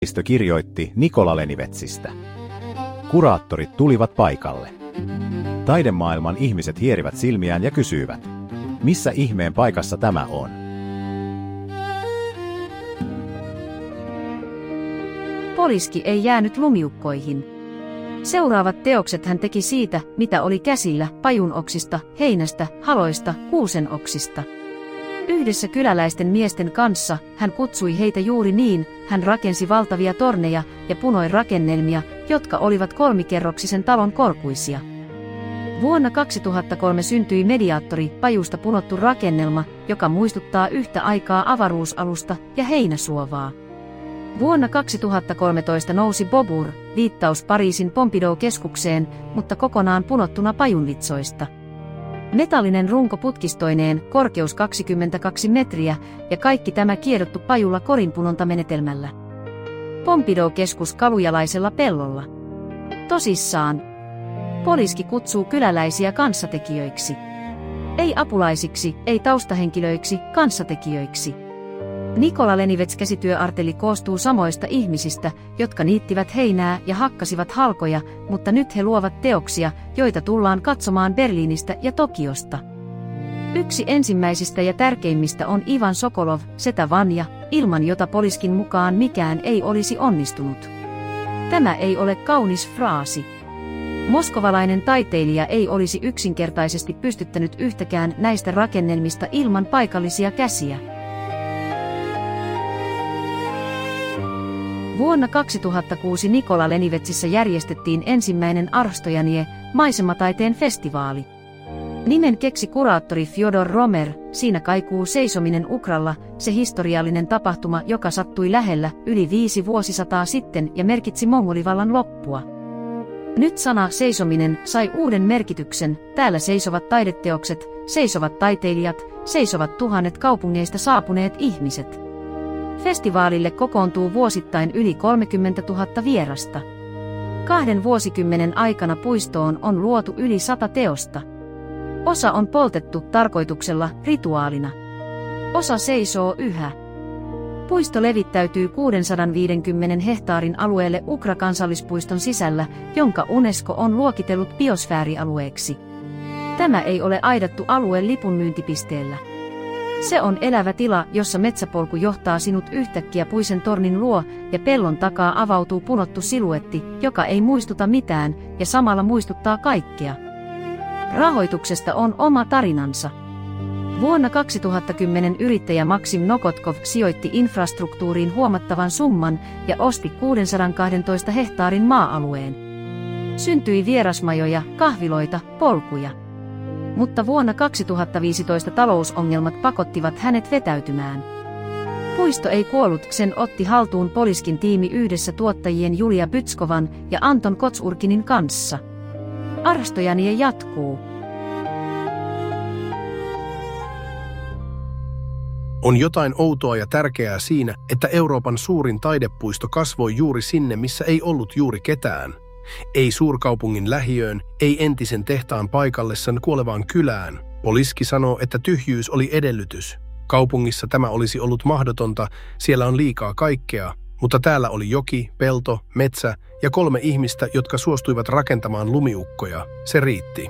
Lehdistö kirjoitti Nikola Lenivetsistä. Kuraattorit tulivat paikalle. Taidemaailman ihmiset hierivät silmiään ja kysyivät, missä ihmeen paikassa tämä on? Poliski ei jäänyt lumiukkoihin. Seuraavat teokset hän teki siitä, mitä oli käsillä, pajunoksista, heinästä, haloista, kuusenoksista. Yhdessä kyläläisten miesten kanssa hän kutsui heitä juuri niin, hän rakensi valtavia torneja ja punoi rakennelmia, jotka olivat kolmikerroksisen talon korkuisia. Vuonna 2003 syntyi Mediaattori, pajusta punottu rakennelma, joka muistuttaa yhtä aikaa avaruusalusta ja heinäsuovaa. Vuonna 2013 nousi Bobur, viittaus Pariisin Pompidou-keskukseen, mutta kokonaan punottuna pajunvitsoista. Metallinen runko putkistoineen, korkeus 22 metriä, ja kaikki tämä kiedottu pajulla korinpunontamenetelmällä. Pompidou-keskus kalujalaisella pellolla. Tosissaan. Poliski kutsuu kyläläisiä kanssatekijöiksi. Ei apulaisiksi, ei taustahenkilöiksi, kanssatekijöiksi. Nikola Lenivets käsityöarteli koostuu samoista ihmisistä, jotka niittivät heinää ja hakkasivat halkoja, mutta nyt he luovat teoksia, joita tullaan katsomaan Berliinistä ja Tokiosta. Yksi ensimmäisistä ja tärkeimmistä on Ivan Sokolov, setä Vanja, ilman jota Poliskin mukaan mikään ei olisi onnistunut. Tämä ei ole kaunis fraasi. Moskovalainen taiteilija ei olisi yksinkertaisesti pystyttänyt yhtäkään näistä rakennelmista ilman paikallisia käsiä. Vuonna 2006 Nikola Lenivetsissä järjestettiin ensimmäinen Arstojanie, maisemataiteen festivaali. Nimen keksi kuraattori Fjodor Romer, siinä kaikuu seisominen Ukralla, se historiallinen tapahtuma, joka sattui lähellä yli 5 vuosisataa sitten ja merkitsi mongolivallan loppua. Nyt sana seisominen sai uuden merkityksen, täällä seisovat taideteokset, seisovat taiteilijat, seisovat tuhannet kaupungeista saapuneet ihmiset. Festivaalille kokoontuu vuosittain yli 30 000 vierasta. 2 vuosikymmenen aikana puistoon on luotu yli 100 teosta. Osa on poltettu tarkoituksella, rituaalina. Osa seisoo yhä. Puisto levittäytyy 650 hehtaarin alueelle Ukra-kansallispuiston sisällä, jonka UNESCO on luokitellut biosfäärialueeksi. Tämä ei ole aidattu alue lipunmyyntipisteellä. Se on elävä tila, jossa metsäpolku johtaa sinut yhtäkkiä puisen tornin luo, ja pellon takaa avautuu punottu siluetti, joka ei muistuta mitään, ja samalla muistuttaa kaikkea. Rahoituksesta on oma tarinansa. Vuonna 2010 yrittäjä Maksim Nokotkov sijoitti infrastruktuuriin huomattavan summan ja osti 612 hehtaarin maa-alueen. Syntyi vierasmajoja, kahviloita, polkuja. Mutta vuonna 2015 talousongelmat pakottivat hänet vetäytymään. Puisto ei kuollut, sen otti haltuun Poliskin tiimi yhdessä tuottajien Julia Bytskovan ja Anton Kotsurkinin kanssa. Arstojanie jatkuu. On jotain outoa ja tärkeää siinä, että Euroopan suurin taidepuisto kasvoi juuri sinne, missä ei ollut juuri ketään. Ei suurkaupungin lähiöön, ei entisen tehtaan paikallessan kuolevaan kylään. Poliski sanoo, että tyhjyys oli edellytys. Kaupungissa tämä olisi ollut mahdotonta, siellä on liikaa kaikkea, mutta täällä oli joki, pelto, metsä ja 3 ihmistä, jotka suostuivat rakentamaan lumiukkoja. Se riitti.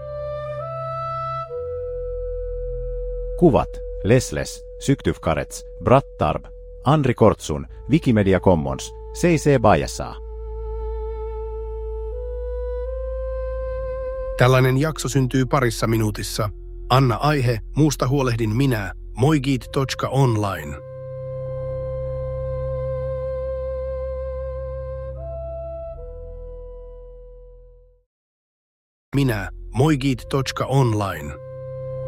Kuvat Lesles, Syktyvkarets, Brattarb, Andri Kortsun, Wikimedia Commons, CC BY-SA. Tällainen jakso syntyy parissa minuutissa. Anna aihe, muusta huolehdin minä. Moigit.online. Minä, Moigit.online.